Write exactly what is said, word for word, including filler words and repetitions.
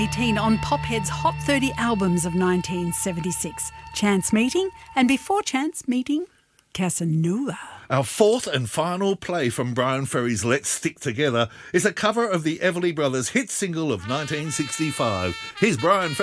eighteen on Pophead's Hot thirty Albums of nineteen seventy-six. Chance Meeting, and before Chance Meeting, Casanova. Our fourth and final play from Brian Ferry's Let's Stick Together is a cover of the Everly Brothers' hit single of nineteen sixty-five. Here's Brian Ferry.